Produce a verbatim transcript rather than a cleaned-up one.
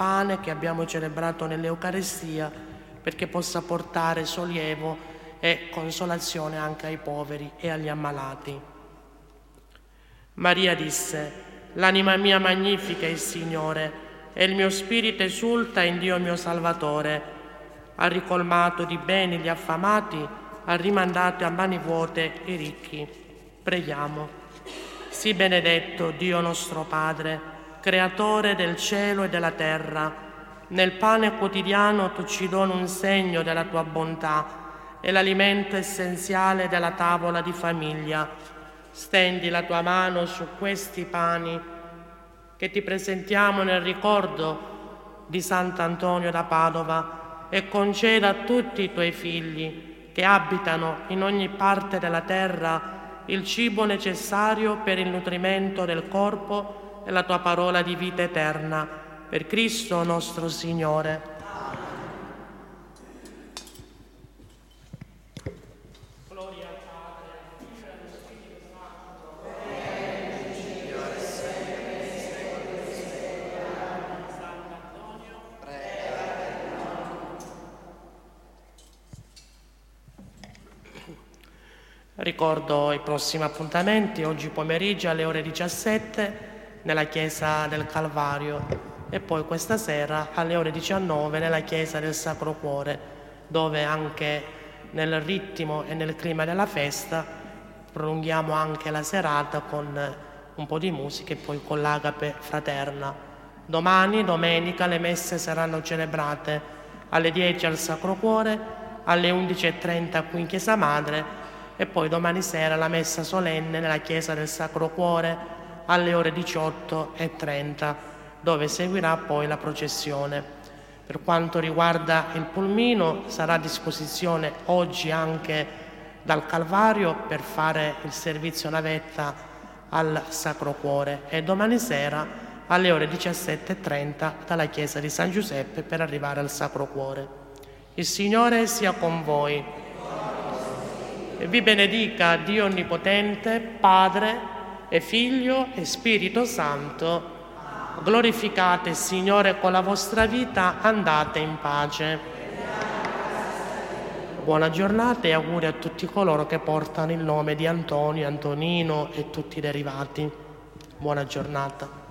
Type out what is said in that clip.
pane che abbiamo celebrato nell'Eucaristia, perché possa portare sollievo e consolazione anche ai poveri e agli ammalati. Maria disse: l'anima mia magnifica il Signore, e il mio spirito esulta in Dio mio Salvatore. Ha ricolmato di beni gli affamati, ha rimandato a mani vuote i ricchi. Preghiamo. Sii benedetto, Dio nostro Padre, creatore del cielo e della terra. Nel pane quotidiano tu ci doni un segno della tua bontà e l'alimento essenziale della tavola di famiglia. Stendi la tua mano su questi pani che ti presentiamo nel ricordo di Sant'Antonio da Padova e conceda a tutti i tuoi figli che abitano in ogni parte della terra il cibo necessario per il nutrimento del corpo e la tua parola di vita eterna. Per Cristo nostro Signore. Gloria al Padre, al Figlio e allo Spirito Santo. Signore, sempre, nei secoli dei secoli. Sant'Antonio, prega per noi. Ricordo i prossimi appuntamenti: oggi pomeriggio alle ore diciassette nella chiesa del Calvario e poi questa sera alle ore diciannove nella chiesa del Sacro Cuore, dove anche nel ritmo e nel clima della festa prolunghiamo anche la serata con un po' di musica e poi con l'agape fraterna. Domani, domenica, le messe saranno celebrate alle dieci al Sacro Cuore, alle undici e trenta qui in Chiesa Madre e poi domani sera la messa solenne nella chiesa del Sacro Cuore alle ore diciotto e trenta, dove seguirà poi la processione. Per quanto riguarda il pulmino, sarà a disposizione oggi anche dal Calvario per fare il servizio navetta al Sacro Cuore e domani sera alle ore diciassette e trenta dalla chiesa di San Giuseppe per arrivare al Sacro Cuore. Il Signore sia con voi e vi benedica Dio Onnipotente, Padre e Figlio e Spirito Santo. Glorificate il Signore con la vostra vita, andate in pace. Buona giornata e auguri a tutti coloro che portano il nome di Antonio, Antonino e tutti i derivati. Buona giornata.